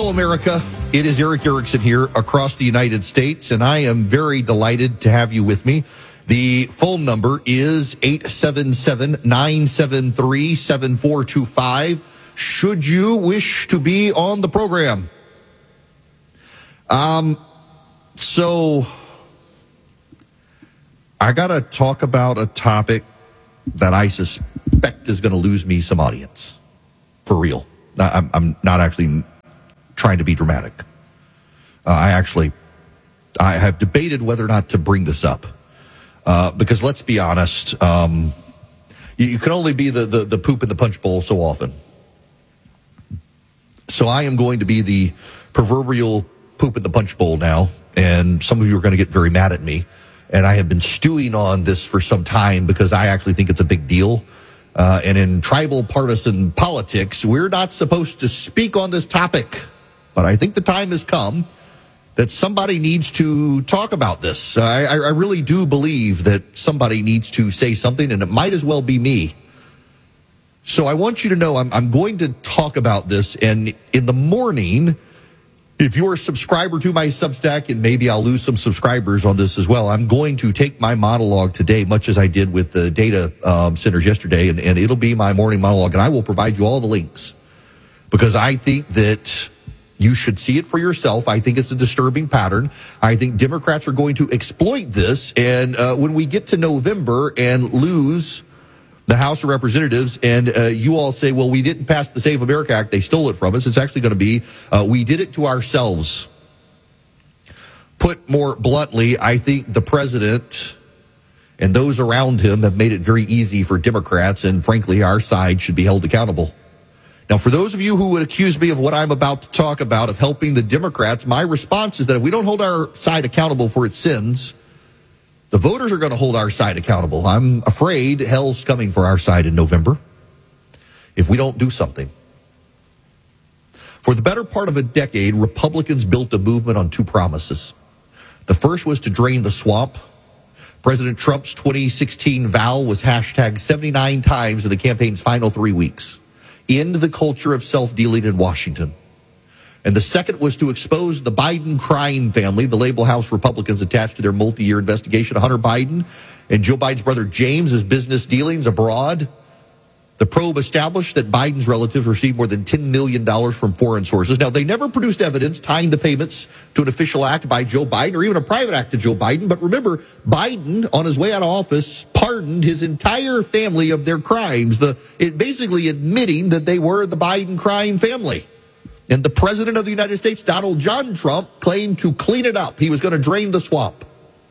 Hello, America. It is Eric Erickson here across the United States, and I am very delighted to have you with me. The phone number is 877-973-7425. Should you wish to be on the program. So I got to talk about a topic that I suspect is going to lose me some audience. For real. I'm not actually trying to be dramatic. I have debated whether or not to bring this up. Because let's be honest, you can only be the poop in the punch bowl so often. So I am going to be the proverbial poop in the punch bowl now, and some of you are going to get very mad at me. And I have been stewing on this for some time because I actually think it's a big deal. And in tribal partisan politics, we're not supposed to speak on this topic. But I think the time has come that somebody needs to talk about this. I really do believe that somebody needs to say something, and it might as well be me. So I want you to know I'm going to talk about this, and in the morning, if you're a subscriber to my Substack, and maybe I'll lose some subscribers on this as well, I'm going to take my monologue today, much as I did with the data centers yesterday, and it'll be my morning monologue, and I will provide you all the links, because I think that you should see it for yourself. I think it's a disturbing pattern. I think Democrats are going to exploit this, and when we get to November and lose the House of Representatives, and you all say, well, we didn't pass the Save America Act, they stole it from us. It's actually going to be, we did it to ourselves. Put more bluntly, I think the president and those around him have made it very easy for Democrats, and frankly, our side should be held accountable. Now, for those of you who would accuse me of what I'm about to talk about, of helping the Democrats, my response is that if we don't hold our side accountable for its sins, the voters are going to hold our side accountable. I'm afraid hell's coming for our side in November if we don't do something. For the better part of a decade, Republicans built a movement on two promises. The first was to drain the swamp. President Trump's 2016 vow was hashtag 79 times in the campaign's final 3 weeks. End the culture of self-dealing in Washington. And the second was to expose the Biden crime family, the label House Republicans attached to their multi-year investigation of Hunter Biden and Joe Biden's brother James's business dealings abroad. The probe established that Biden's relatives received more than $10 million from foreign sources. Now, they never produced evidence tying the payments to an official act by Joe Biden or even a private act to Joe Biden. But remember, Biden, on his way out of office, pardoned his entire family of their crimes, basically admitting that they were the Biden crime family. And the president of the United States, Donald John Trump, claimed to clean it up. He was going to drain the swamp.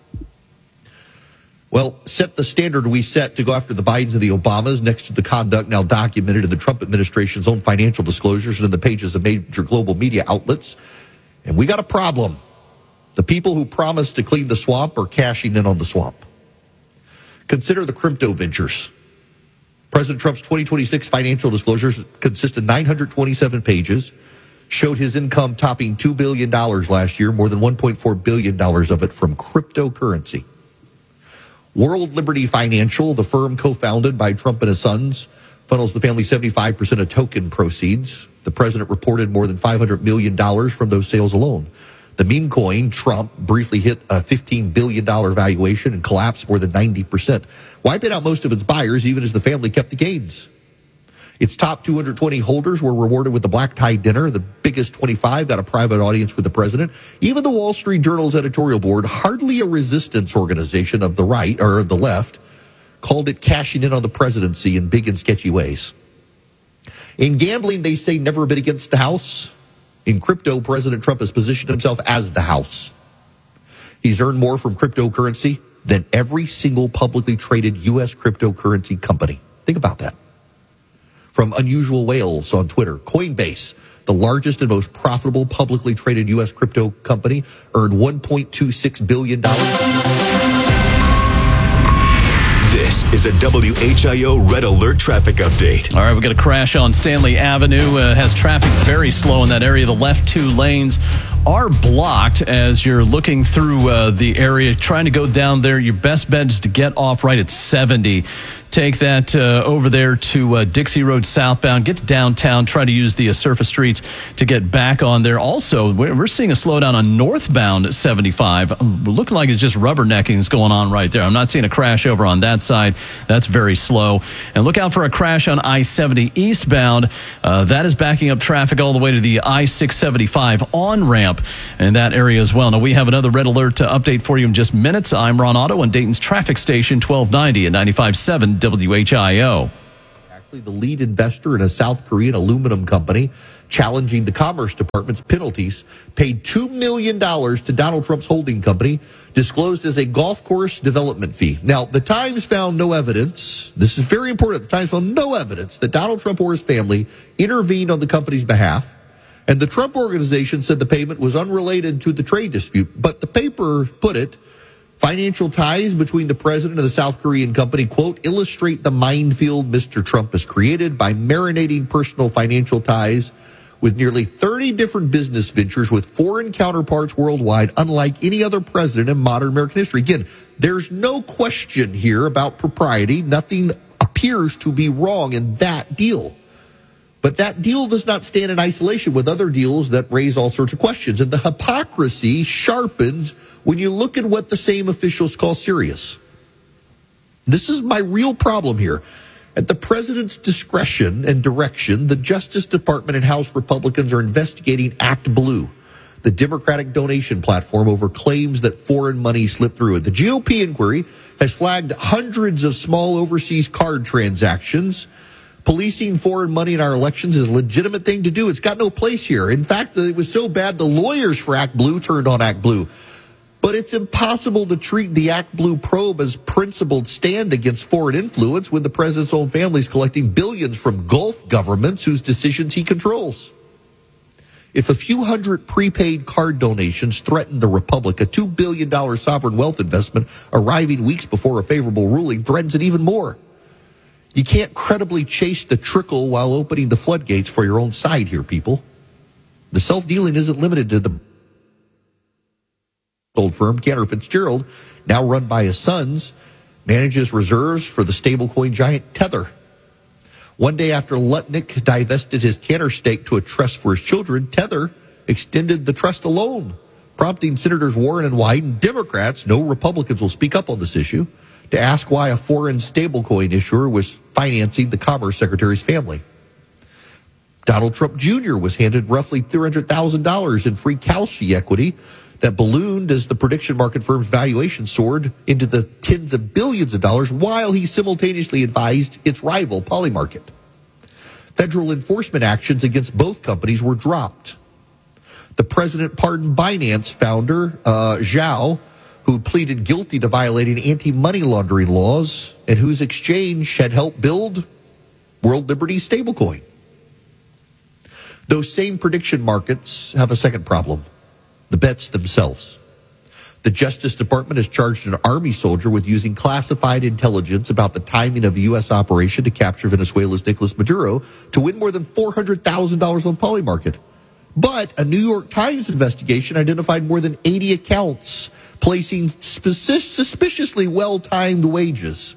Well, set the standard we set to go after the Bidens and the Obamas next to the conduct now documented in the Trump administration's own financial disclosures and in the pages of major global media outlets. And we got a problem. The people who promised to clean the swamp are cashing in on the swamp. Consider the crypto ventures. President Trump's 2026 financial disclosures consist of 927 pages. Showed his income topping $2 billion last year, more than $1.4 billion of it from cryptocurrency. World Liberty Financial, the firm co-founded by Trump and his sons, funnels the family 75% of token proceeds. The president reported more than $500 million from those sales alone. The meme coin, Trump, briefly hit a $15 billion valuation and collapsed more than 90%, wiping out most of its buyers even as the family kept the gains. Its top 220 holders were rewarded with the black tie dinner. The biggest 25 got a private audience with the president. Even the Wall Street Journal's editorial board, hardly a resistance organization of the right or of the left, called it cashing in on the presidency in big and sketchy ways. In gambling, they say never bet against the house. In crypto, President Trump has positioned himself as the house. He's earned more from cryptocurrency than every single publicly traded U.S. cryptocurrency company. Think about that. From Unusual Whales on Twitter, Coinbase, the largest and most profitable publicly traded U.S. crypto company, earned $1.26 billion. This is a WHIO Red Alert traffic update. All right, we got a crash on Stanley Avenue. Has traffic very slow in that area. The left two lanes are blocked as you're looking through the area, trying to go down there. Your best bet is to get off right at 70 take that over there to Dixie Road southbound, get to downtown, try to use the surface streets to get back on there. Also, we're seeing a slowdown on northbound 75. Looking like it's just rubberneckings going on right there. I'm not seeing a crash over on that side. That's very slow. And look out for a crash on I-70 eastbound. That is backing up traffic all the way to the I-675 on-ramp in that area as well. Now, we have another red alert to update for you in just minutes. I'm Ron Otto on Dayton's traffic station, 1290 and 95.7 WHIO. Actually, the lead investor in a South Korean aluminum company challenging the Commerce Department's penalties paid $2 million to Donald Trump's holding company, disclosed as a golf course development fee. Now, the Times found no evidence. This is very important. The Times found no evidence that Donald Trump or his family intervened on the company's behalf. And the Trump organization said the payment was unrelated to the trade dispute. But the paper put it, financial ties between the president and the South Korean company, quote, illustrate the minefield Mr. Trump has created by marinating personal financial ties with nearly 30 different business ventures with foreign counterparts worldwide, unlike any other president in modern American history. Again, there's no question here about propriety. Nothing appears to be wrong in that deal. But that deal does not stand in isolation with other deals that raise all sorts of questions. And the hypocrisy sharpens when you look at what the same officials call serious. This is my real problem here. At the president's discretion and direction, the Justice Department and House Republicans are investigating Act Blue, the Democratic donation platform, over claims that foreign money slipped through it. The GOP inquiry has flagged hundreds of small overseas card transactions. Policing foreign money in our elections is a legitimate thing to do. It's got no place here. In fact, it was so bad the lawyers for Act Blue turned on Act Blue. But it's impossible to treat the Act Blue probe as principled stand against foreign influence when the president's own family is collecting billions from Gulf governments whose decisions he controls. If a few hundred prepaid card donations threaten the Republic, a $2 billion sovereign wealth investment arriving weeks before a favorable ruling threatens it even more. You can't credibly chase the trickle while opening the floodgates for your own side here, people. The self-dealing isn't limited to the old firm. Cantor Fitzgerald, now run by his sons, manages reserves for the stablecoin giant Tether. One day after Lutnick divested his Cantor stake to a trust for his children, Tether extended the trust alone, prompting Senators Warren and Wyden, Democrats, no Republicans will speak up on this issue, to ask why a foreign stablecoin issuer was financing the Commerce Secretary's family. Donald Trump Jr. was handed roughly $300,000 in free Kalshi equity that ballooned as the prediction market firm's valuation soared into the tens of billions of dollars while he simultaneously advised its rival, Polymarket. Federal enforcement actions against both companies were dropped. The president pardoned Binance founder, Zhao, who pleaded guilty to violating anti-money laundering laws and whose exchange had helped build World Liberty stablecoin. Those same prediction markets have a second problem: the bets themselves. The Justice Department has charged an Army soldier with using classified intelligence about the timing of a U.S. operation to capture Venezuela's Nicolas Maduro to win more than $400,000 on Polymarket. But a New York Times investigation identified more than 80 accounts placing suspiciously well-timed wagers.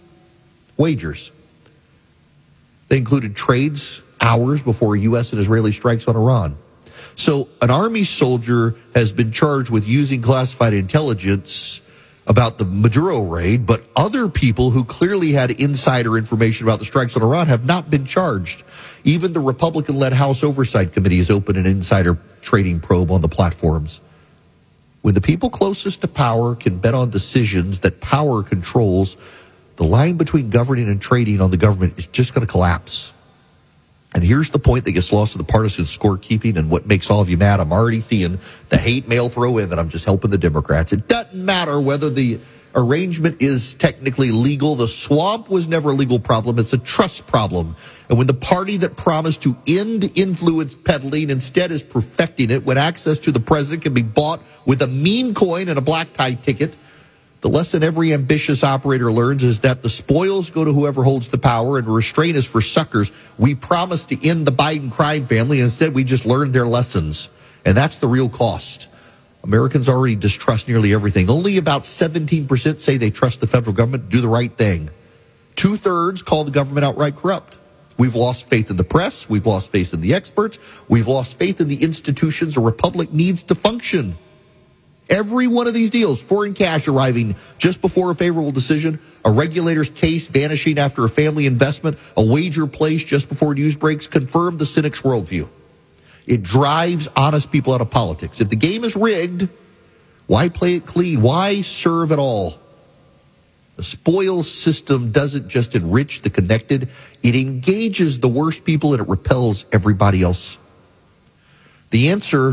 They included trades hours before U.S. and Israeli strikes on Iran. So an Army soldier has been charged with using classified intelligence about the Maduro raid, but other people who clearly had insider information about the strikes on Iran have not been charged. Even the Republican-led House Oversight Committee has opened an insider trading probe on the platforms. When the people closest to power can bet on decisions that power controls, the line between governing and trading on the government is just going to collapse. And here's the point that gets lost in the partisan scorekeeping and what makes all of you mad. I'm already seeing the hate mail throw in that I'm just helping the Democrats. It doesn't matter whether the arrangement is technically legal. The swamp was never a legal problem. It's a trust problem. And when the party that promised to end influence peddling instead is perfecting it, when access to the president can be bought with a meme coin and a black tie ticket, the lesson every ambitious operator learns is that the spoils go to whoever holds the power and restraint is for suckers. We promised to end the Biden crime family, and instead we just learned their lessons. And that's the real cost. Americans already distrust nearly everything. Only about 17% say they trust the federal government to do the right thing. 2/3 call the government outright corrupt. We've lost faith in the press. We've lost faith in the experts. We've lost faith in the institutions a republic needs to function. Every one of these deals, foreign cash arriving just before a favorable decision, a regulator's case vanishing after a family investment, a wager placed just before news breaks, confirm the cynic's worldview. It drives honest people out of politics. If the game is rigged, why play it clean? Why serve at all? The spoils system doesn't just enrich the connected, it engages the worst people and it repels everybody else. The answer